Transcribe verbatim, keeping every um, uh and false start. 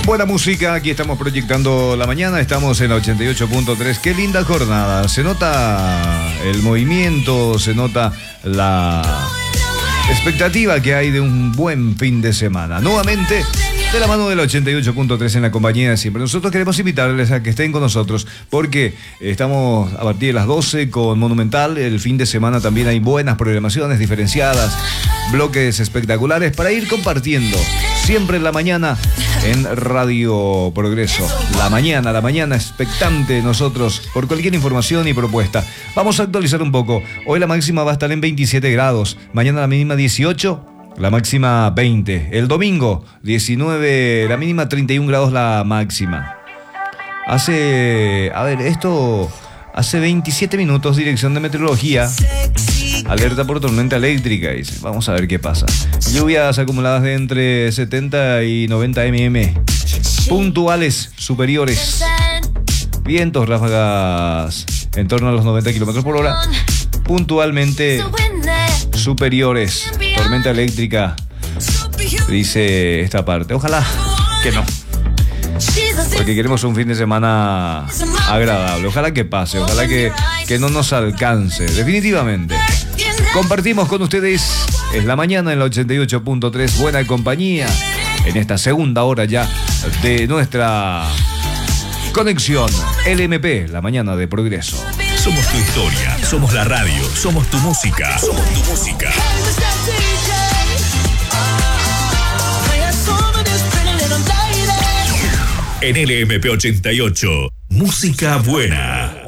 Buena música, aquí estamos proyectando la mañana, estamos en la ochenta y ocho punto tres. Qué linda jornada, se nota el movimiento, se nota la expectativa que hay de un buen fin de semana. Nuevamente, de la mano del ochenta y ocho punto tres en la compañía de siempre. Nosotros queremos invitarles a que estén con nosotros porque estamos a partir de las doce con Monumental. El fin de semana también hay buenas programaciones diferenciadas, bloques espectaculares para ir compartiendo siempre en la mañana en Radio Progreso. La mañana, la mañana expectante nosotros por cualquier información y propuesta. Vamos a actualizar un poco. Hoy la máxima va a estar en veintisiete grados, mañana la mínima dieciocho, la máxima veinte. El domingo diecinueve, la mínima treinta y un grados la máxima. Hace, a ver, esto hace veintisiete minutos, Dirección de Meteorología alerta por tormenta eléctrica, dice. Vamos a ver qué pasa. Lluvias acumuladas de entre setenta y noventa milímetros, puntuales superiores. Vientos, ráfagas en torno a los noventa kilómetros por hora, puntualmente superiores. Tormenta eléctrica, dice esta parte. Ojalá que no, porque queremos un fin de semana agradable. Ojalá que pase, ojalá que, que no nos alcance. Definitivamente. Compartimos con ustedes en la mañana en la ochenta y ocho punto tres. Buena compañía en esta segunda hora ya de nuestra conexión L M P, la mañana de Progreso. Somos tu historia, somos la radio, somos tu música, somos tu música. En L M P ochenta y ocho, música buena.